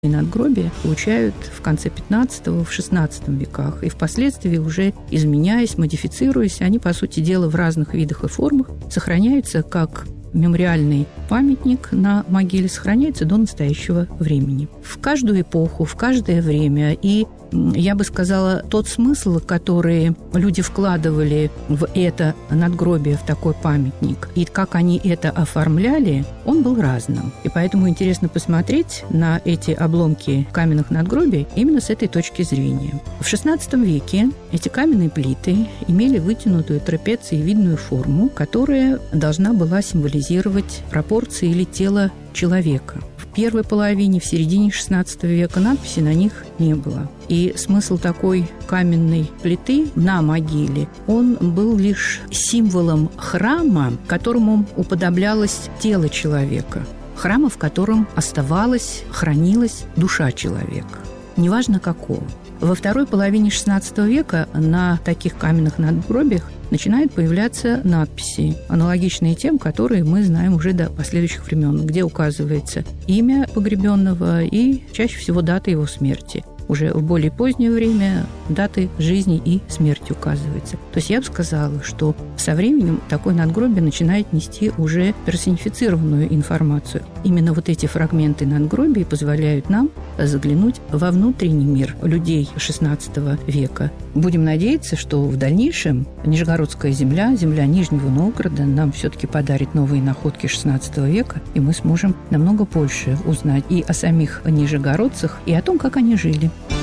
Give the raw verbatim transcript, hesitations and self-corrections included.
надгробия получают в конце пятнадцатого, в шестнадцатом веках. И впоследствии, уже изменяясь, модифицируясь, они, по сути дела, в разных видах и формах сохраняются как мемориальный памятник на могиле, сохраняется до настоящего времени. В каждую эпоху, в каждое время. И я бы сказала, тот смысл, который люди вкладывали в это надгробие, в такой памятник, и как они это оформляли, он был разным. И поэтому интересно посмотреть на эти обломки каменных надгробий именно с этой точки зрения. В шестнадцатом веке эти каменные плиты имели вытянутую трапециевидную форму, которая должна была символизировать пропорции или тело человека. В первой половине, в середине шестнадцатого века надписи на них не было. И смысл такой каменной плиты на могиле, он был лишь символом храма, которому уподоблялось тело человека. Храма, в котором оставалась, хранилась душа человека. Неважно какого. Во второй половине шестнадцатого века на таких каменных надгробиях начинают появляться надписи, аналогичные тем, которые мы знаем уже до последующих времен, где указывается имя погребенного и чаще всего дата его смерти. Уже в более позднее время даты жизни и смерти указываются. То есть я бы сказала, что со временем такое надгробие начинает нести уже персонифицированную информацию. Именно вот эти фрагменты надгробий позволяют нам заглянуть во внутренний мир людей шестнадцатого века. Будем надеяться, что в дальнейшем Нижегородская земля, земля Нижнего Новгорода нам все-таки подарит новые находки шестнадцатого века, и мы сможем намного больше узнать и о самих нижегородцах, и о том, как они жили.